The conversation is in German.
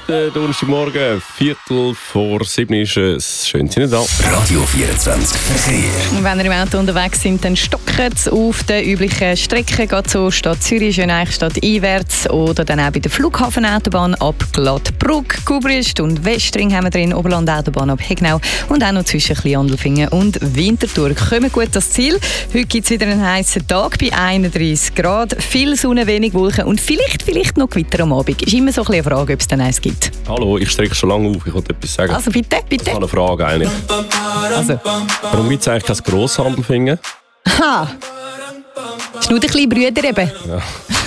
Donnerstagmorgen, 6:45 ist es. Schön, sind Sie da. Radio 24 Verkehr. Und wenn ihr im Auto unterwegs sind, dann stocken Sie auf den üblichen Strecken, geht so Stadt Zürich, Schöneichstadt einwärts oder dann auch bei der Flughafenautobahn ab Glattbrugg, Gubrist und Westring haben wir drin, Oberland-Autobahn ab Hegnau und auch noch zwischen Kleinandelfingen und Winterthur. Kommen gut ans Ziel. Heute gibt es wieder einen heißen Tag bei 31 Grad, viel Sonne, wenig Wolken und vielleicht noch Gewitter am Abend. Ist immer so ein bisschen eine Frage, ob es dann eins gibt. Hallo, ich strecke schon lange auf, ich wollte etwas sagen. Also bitte. Ich habe eine Frage eigentlich. Also. Warum gibt es eigentlich kein Grosshandelfingen? Ha! Schnuderkleine Brüder eben. Ja.